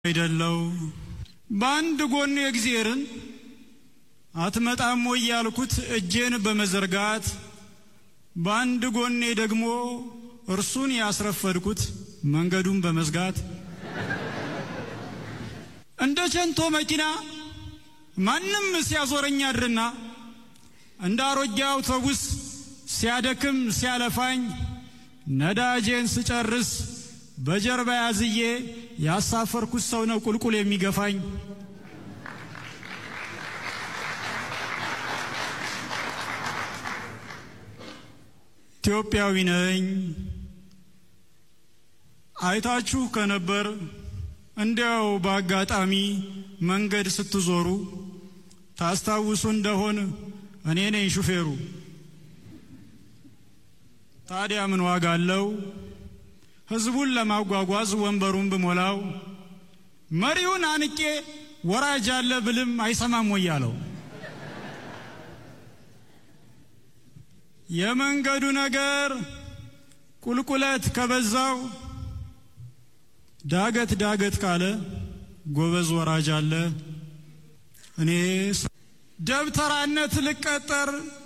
አይደለው ባንድ ጎን የእግዚአብሔርን አትመጣም ወይ ያልኩት እጄን በመዘርጋት ባንድ ጎኔ ደግሞ እርሱን ያስረፈድኩት መንገዱን በመዝጋት እንደ ቸንቶ መኪና ማንንም ሲያዞረኝ አድርና እንደ አሮጌ አውቶቡስ ሲያደክም ሲያለፋኝ ነዳጄን ስጨርስ በጀርባ ያዝዬ ያሳፈርኩት ሰው ነው ቁልቁል የሚገፋኝ ኢትዮጵያዊ ነኝ አይታችሁ ከነበር እንዲያው በአጋጣሚ መንገድ ስትዞሩ ታስታውሱ እንደሆነ እኔ ነኝ ሹፌሩ ታዲያ ምን ዋጋ አለው ህዝቡን ለማጓጓዝ ወንበሩን በሞላው መሪውን አንቄ ወራጅ አለ ብልም አይሰማም ወይ ያለው የመንገዱ ነገር ቁልቁለት ከበዛው ዳገት ካለ ጎበዝ ወራጅ አለ እኔ ደብተራነት ልቀጠር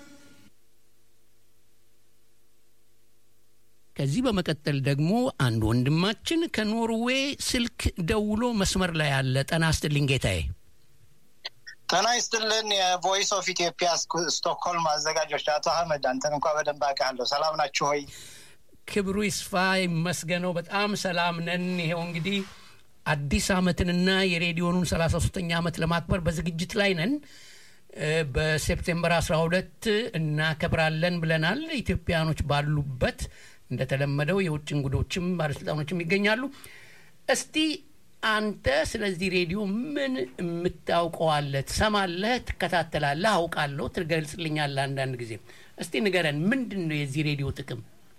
ከዚህ በመቀጠል ደግሞ አንድ ወንድማችን ከኖርዌይ ስልክ ደውሎ መስመር ላይ ያለ ጤና ይስጥልኝ ጌታዬ ጤና ይስጥልን የቮይስ ኦፍ ኢትዮጵያ ስቶክሆልም አዘጋጆች አቶ አህመድ አንተን እንኳን በደንብ አውቃለሁ ሰላም ናችሁ ሆይ ክብሩ ይስፋ ይመስገነው በጣም ሰላም ነን ይሄው እንግዲህ አዲስ አመትንና የሬዲዮኑን 33ኛ አመት ለማክበር በዝግጅት ላይ ነን በሴፕቴምበር 12 እናከብራለን ብለናል ኢትዮጵያኖች ባሉበት እንደተለመደው የውጭ እንግዶችም ባለስልጣኖችም ይገኛሉ እስቲ አንተ ስለዚህ ሬዲዮ ምን የምታውቀዋለ ትሰማለህ ትከታተላለህ አውቃለሁ ትገልጽልኛለህ አንዳንድ ጊዜ እስቲ ንገረን ምንድነው የዚህ ሬዲዮ ጥቅም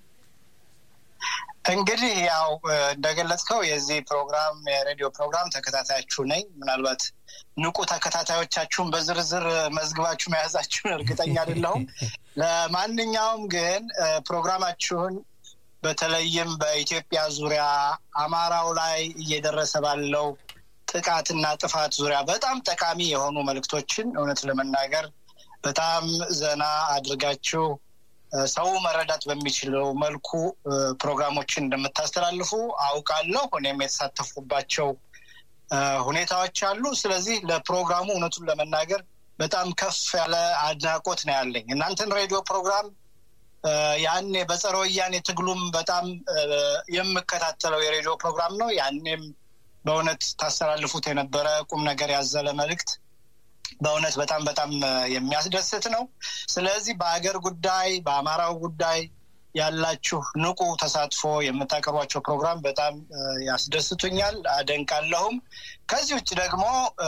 እንግዲህ ያው እንደገለጽከው የዚህ ፕሮግራም የሬዲዮ ፕሮግራም ተከታታያችሁ ነኝ ምናልባት ንቁ ተከታታዮቻችሁን በዝርዝር መዝግባችሁ መያዛችሁን እርግጠኛ አይደለሁም ለማንኛውም ግን ፕሮግራማችሁን በተለይም በኢትዮጵያ ዙሪያ አማራው ላይ እየደረሰ ባለው ጥቃትና ጥፋት ዙሪያ በጣም ጠቃሚ የሆኑ መልእክቶችን እውነት ለመናገር በጣም ዘና አድርጋችሁ ሰው መረዳት በሚችለው መልኩ ፕሮግራሞችን እንደምታስተላልፉ አውቃለሁ እኔም የተሳተፍኩባቸው ሁኔታዎች አሉ ስለዚህ ለፕሮግራሙ እውነቱን ለመናገር በጣም ከፍ ያለ አድናቆት ነው ያለኝ እናንተን ሬዲዮ ፕሮግራም ያኔ በጸረ ወያኔ ትግሉም በጣም የምከታተለው የሬዲዮ ፕሮግራም ነው ያኔም በእውነት ታስተላልፉት የነበረ ቁም ነገር ያዘለ መልእክት በእውነት በጣም የሚያስደስት ነው ስለዚህ በአገር ጉዳይ በአማራው ጉዳይ ያላችሁ ንቁ ተሳትፎ የምታቀርቧቸው ፕሮግራም በጣም ያስደስቱኛል አደንቃለሁም ከዚህ ውጭ ደግሞ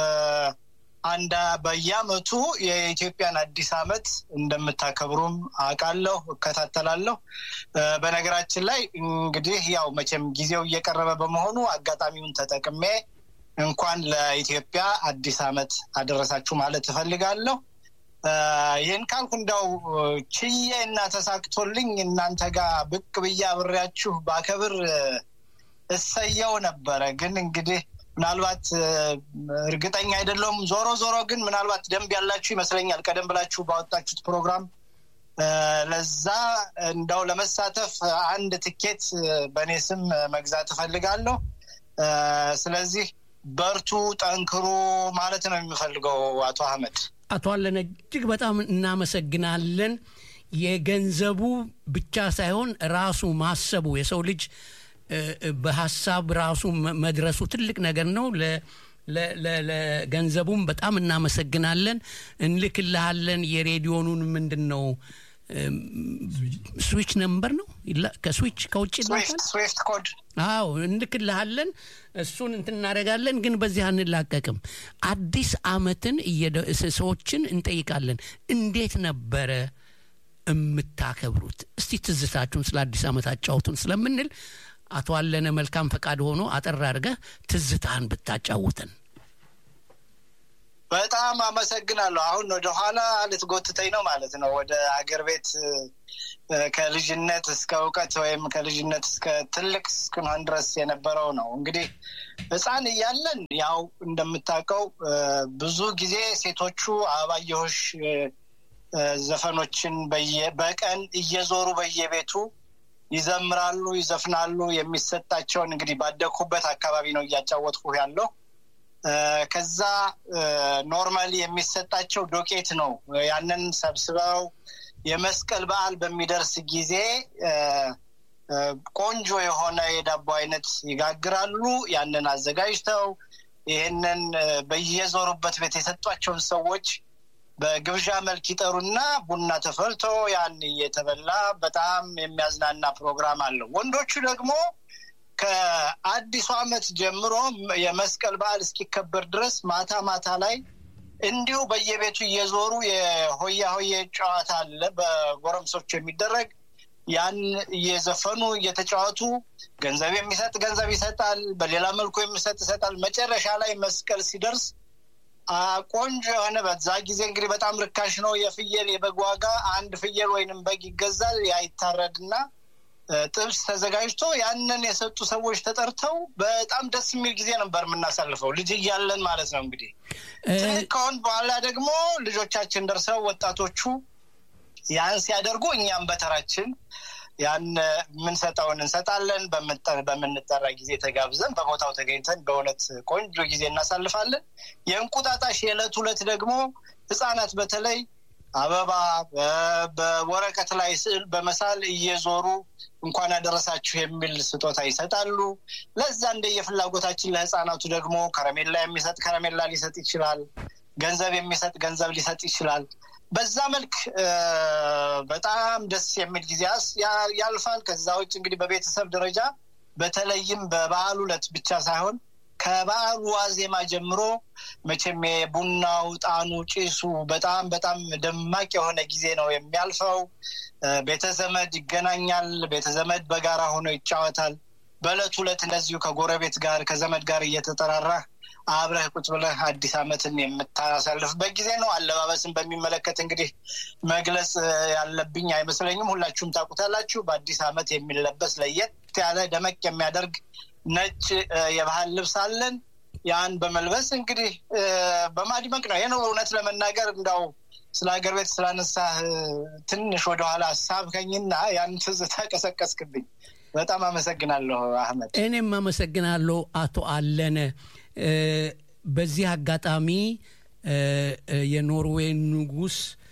አንዳ በየአመቱ የኢትዮጵያን አዲስ አመት እንደምታከብሩም አውቃለሁ እከታተላለሁ በነገራችን ላይ እንግዲህ ያው መቼም ጊዜው እየቀረበ በመሆኑ አጋጣሚውን ተጠቅሜ እንኳን ለኢትዮጵያ አዲስ አመት አደረሳችሁ ማለት እፈልጋለሁ ይሄን ካልኩ እንደው ቺዬና ተሳክቶልኝ እናንተ ጋር ብቅ ብያ አብሬያችሁ ባከብር እሰየው ነበር ግን እንግዲህ ምናልባት እርግጠኛ አይደለም ዞሮ ግን ምናልባት ደንብ ያላችሁ ይመስለኛል ቀደም ብላችሁ ባወጣችሁት ፕሮግራም ለዛ እንደው ለመሳተፍ አንድ ትኬት በኔ ስም መግዛት እፈልጋለሁ ስለዚህ በርቱ ጠንክሩ ማለት ነው የሚፈልገው አቶ አለነ እጅግ በጣም እናመሰግናለን የገንዘቡ ብቻ ሳይሆን ራሱ ማሰቡ የሰው ልጅ በሐሳብ ራሱ መድረሱ ትልቅ ነገር ነው ለገንዘቡም በጣም እናመሰግናለን እንልክልሃለን የሬዲዮኑን ምንድነው ስዊች ነምበር ነው ከስዊች ከውጭ ይላል ስዊፍት ኮድ አዎ እንልክልሃለን እሱን እንትናረጋለን ግን በዚህ አንላቀቅም አዲስ አመትን ሰዎችን እንጠይቃለን እንዴት ነበረ እምታከብሩት እስቲ ትዝታችሁን ስለ አዲስ አመት አጫውቱን ስለምንል አቶ አለነ መልካም ፈቃድ ሆኖ አጠር አድርገህ ትዝታን ብታጫውተን በጣም አመሰግናለሁ። አሁን ወደ ኋላ ልትጎትተኝ ነው ማለት ነው። ወደ አገር ቤት ከልጅነት እስከ ዕውቀት ወይም ከልጅነት እስከ ትልቅ እስከሆን ድረስ የነበረው ነው። እንግዲህ ሕፃን እያለን ያው እንደምታውቀው ብዙ ጊዜ ሴቶቹ አበባየሁሽ ዘፈኖችን በቀን እየዞሩ በየቤቱ ይዘምራሉ፣ ይዘፍናሉ። የሚሰጣቸውን እንግዲህ ባደኩበት አካባቢ ነው እያጫወትኩ ያለው። ከዛ ኖርማሊ የሚሰጣቸው ዶቄት ነው። ያንን ሰብስበው የመስቀል በዓል በሚደርስ ጊዜ ቆንጆ የሆነ የዳቦ አይነት ይጋግራሉ። ያንን አዘጋጅተው ይሄንን በየዞሩበት ቤት የሰጧቸውን ሰዎች በግብዣ መልክ ይጠሩና ቡና ተፈልቶ ያን እየተበላ በጣም የሚያዝናና ፕሮግራም አለው። ወንዶቹ ደግሞ ከአዲሱ ዓመት ጀምሮ የመስቀል በዓል እስኪከበር ድረስ ማታ ማታ ላይ እንዲሁ በየቤቱ እየዞሩ የሆያ ሆዬ ጨዋታ አለ በጎረምሶች የሚደረግ ያን እየዘፈኑ እየተጫወቱ ገንዘብ የሚሰጥ ገንዘብ ይሰጣል፣ በሌላ መልኩ የሚሰጥ ይሰጣል። መጨረሻ ላይ መስቀል ሲደርስ ቆንጆ የሆነ በዛ ጊዜ እንግዲህ በጣም ርካሽ ነው የፍየል የበግ ዋጋ። አንድ ፍየል ወይንም በግ ይገዛል። ያ ይታረድና ጥብስ ተዘጋጅቶ ያንን የሰጡ ሰዎች ተጠርተው በጣም ደስ የሚል ጊዜ ነበር የምናሳልፈው ልጅ እያለን ማለት ነው። እንግዲህ ከሆን በኋላ ደግሞ ልጆቻችን ደርሰው ወጣቶቹ ያን ሲያደርጉ እኛም በተራችን ያን የምንሰጠውን እንሰጣለን። በምንጠራ ጊዜ ተጋብዘን በቦታው ተገኝተን በእውነት ቆንጆ ጊዜ እናሳልፋለን። የእንቁጣጣሽ የዕለት ሁለት ደግሞ ህፃናት በተለይ አበባ በወረቀት ላይ ስዕል በመሳል እየዞሩ እንኳን ያደረሳችሁ የሚል ስጦታ ይሰጣሉ። ለዛ እንደየፍላጎታችን ለህፃናቱ ደግሞ ከረሜላ የሚሰጥ ከረሜላ ሊሰጥ ይችላል። ገንዘብ የሚሰጥ ገንዘብ ሊሰጥ ይችላል። በዛ መልክ በጣም ደስ የሚል ጊዜ ያልፋል። ከዛ ውጭ እንግዲህ በቤተሰብ ደረጃ በተለይም በበዓሉ ዕለት ብቻ ሳይሆን ከበዓሉ ዋዜማ ጀምሮ መቼም የቡናው ጣኑ ጭሱ በጣም በጣም ደማቅ የሆነ ጊዜ ነው የሚያልፈው። ቤተዘመድ ይገናኛል። ቤተዘመድ በጋራ ሆኖ ይጫወታል። በዕለቱ ዕለት እንደዚሁ ከጎረቤት ጋር ከዘመድ ጋር እየተጠራራ አብረህ ቁጭ ብለህ አዲስ ዓመትን የምታሳልፍበት ጊዜ ነው። አለባበስን በሚመለከት እንግዲህ መግለጽ ያለብኝ አይመስለኝም። ሁላችሁም ታውቁታላችሁ። በአዲስ ዓመት የሚለበስ ለየት ያለ ደመቅ የሚያደርግ ነጭ የባህል ልብስ አለን። ያን በመልበስ እንግዲህ በማድመቅ ነው። ይሄ ነው እውነት ለመናገር እንዳው ስለ ሀገር ቤት ስላነሳህ ትንሽ ወደኋላ ሳብከኝና ያን ትዝታ ቀሰቀስክብኝ። በጣም አመሰግናለሁ አህመድ። እኔም አመሰግናለሁ አቶ አለነ። በዚህ አጋጣሚ የኖርዌይ ንጉስ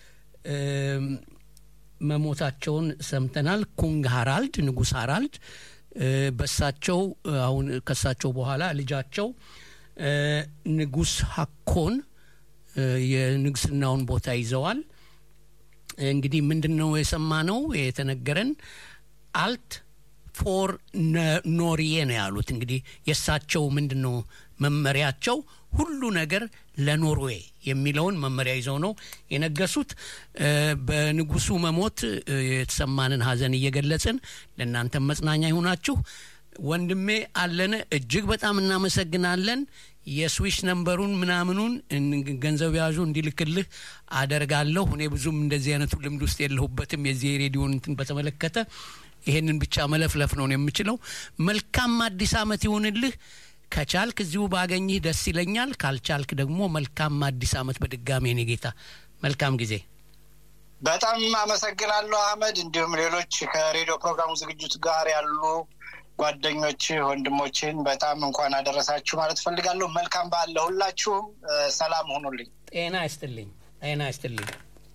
መሞታቸውን ሰምተናል። ኩንግ ሃራልድ ንጉስ ሃራልድ በሳቸው አሁን ከሳቸው በኋላ ልጃቸው ንጉስ ሃኮን የንግስናውን ቦታ ይዘዋል። እንግዲህ ምንድነው የሰማነው የተነገረን አልት ፎር ኖርዌይ ነው ያሉት። እንግዲህ የሳቸው ምንድነው መመሪያቸው ሁሉ ነገር ለኖርዌይ የሚለውን መመሪያ ይዘው ነው የነገሱት። በንጉሱ መሞት የተሰማንን ሀዘን እየገለጽን ለእናንተ መጽናኛ ይሁናችሁ። ወንድሜ አለነ እጅግ በጣም እናመሰግናለን። የስዊሽ ነምበሩን ምናምኑን ገንዘብ ያዡ እንዲልክልህ አደርጋለሁ። እኔ ብዙም እንደዚህ አይነቱ ልምድ ውስጥ የለሁበትም የዚህ ሬዲዮን እንትን በተመለከተ ይሄንን ብቻ መለፍለፍ ነው የምችለው። መልካም አዲስ ዓመት ይሁንልህ። ከቻልክ እዚሁ ባገኝህ ደስ ይለኛል። ካልቻልክ ደግሞ መልካም አዲስ ዓመት በድጋሚ እኔ ጌታ። መልካም ጊዜ። በጣም አመሰግናለሁ አህመድ። እንዲሁም ሌሎች ከሬዲዮ ፕሮግራሙ ዝግጅት ጋር ያሉ ጓደኞች ወንድሞችን በጣም እንኳን አደረሳችሁ ማለት ፈልጋለሁ። መልካም በዓል ለሁላችሁም። ሰላም ሁኑልኝ። ጤና ይስጥልኝ። ጤና ይስጥልኝ።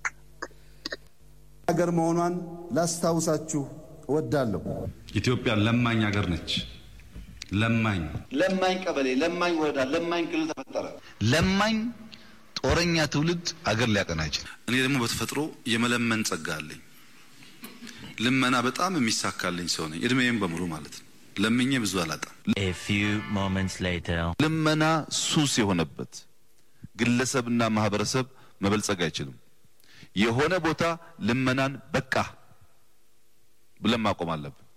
ሀገር መሆኗን ላስታውሳችሁ እወዳለሁ። ኢትዮጵያ ለማኝ ሀገር ነች። ለማኝ ቀበሌ፣ ለማኝ ወረዳ፣ ለማኝ ክልል ተፈጠረ። ለማኝ ጦረኛ ትውልድ አገር ሊያቀና ይችላል። እኔ ደግሞ በተፈጥሮ የመለመን ጸጋ አለኝ። ልመና በጣም የሚሳካልኝ ሰው ነኝ። እድሜዬም በሙሉ ማለት ነው። ለምኜ ብዙ አላጣም። A few moments later ልመና ሱስ የሆነበት ግለሰብና ማህበረሰብ መበልጸግ አይችልም። የሆነ ቦታ ልመናን በቃ ብለን ማቆም አለብን።